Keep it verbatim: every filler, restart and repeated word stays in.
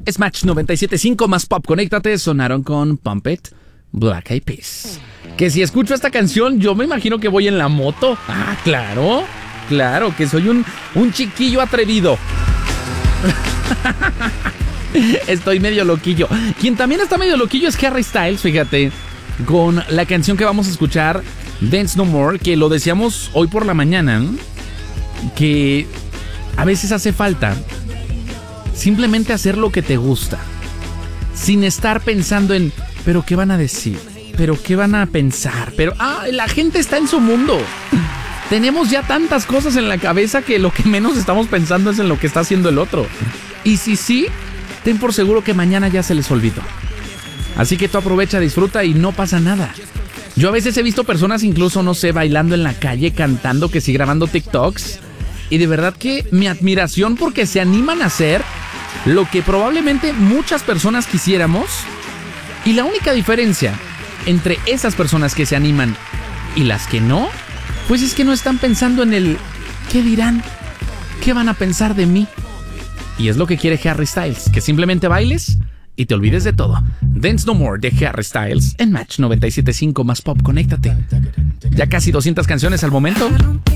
Es Match noventa y siete punto cinco más pop. Conéctate, sonaron con Pump It, Black Eyed Peas. Que si escucho esta canción, yo me imagino que voy en la moto. Ah, claro, claro, que soy un, un chiquillo atrevido. Estoy medio loquillo. Quien también está medio loquillo es Harry Styles, fíjate, con la canción que vamos a escuchar, Dance No More, que lo decíamos hoy por la mañana, que a veces hace falta simplemente hacer lo que te gusta, sin estar pensando en, pero ¿qué van a decir? ¿Pero qué van a pensar? Pero, ah, la gente está en su mundo. Tenemos ya tantas cosas en la cabeza que lo que menos estamos pensando es en lo que está haciendo el otro. Y si sí, ten por seguro que mañana ya se les olvidó. Así que tú aprovecha, disfruta y no pasa nada. Yo a veces he visto personas incluso, no sé, bailando en la calle, cantando, que sí, grabando TikToks. Y de verdad que mi admiración porque se animan a hacer lo que probablemente muchas personas quisiéramos. Y la única diferencia entre esas personas que se animan y las que no, pues es que no están pensando en el ¿qué dirán? ¿Qué van a pensar de mí? Y es lo que quiere Harry Styles, que simplemente bailes y te olvides de todo. Dance No More de Harry Styles en Match noventa y siete punto cinco más pop. Conéctate. Ya casi doscientas canciones al momento.